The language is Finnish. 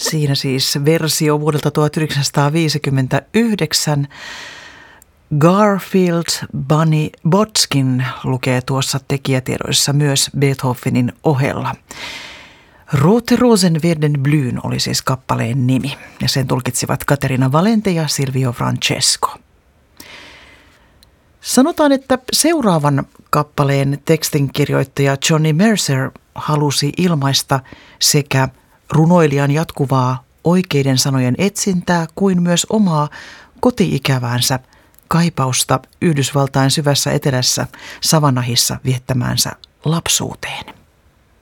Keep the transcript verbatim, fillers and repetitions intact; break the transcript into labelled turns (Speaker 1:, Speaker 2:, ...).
Speaker 1: Siinä siis versio vuodelta tuhatyhdeksänsataaviisikymmentäyhdeksän. Garfield Bunny Botskin lukee tuossa tekijätiedoissa myös Beethovenin ohella. Rote Rosen werden blyn oli siis kappaleen nimi ja sen tulkitsivat Caterina Valente ja Silvio Francesco. Sanotaan, että seuraavan kappaleen tekstinkirjoittaja Johnny Mercer halusi ilmaista sekä runoilijan jatkuvaa oikeiden sanojen etsintää kuin myös omaa koti-ikäväänsä kaipausta Yhdysvaltain syvässä etelässä Savannahissa viettämäänsä lapsuuteen.